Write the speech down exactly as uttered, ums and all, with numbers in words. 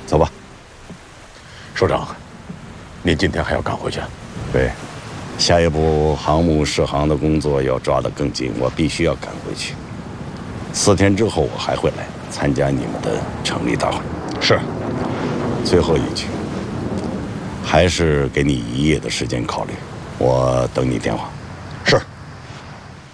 走吧。 首长，您今天还要赶回去？ 对，下一步航母试航的工作要抓得更紧，我必须要赶回去。四天之后我还会来参加你们的成立大会。 是。 最后一句，还是给你一夜的时间考虑，我等你电话。 是。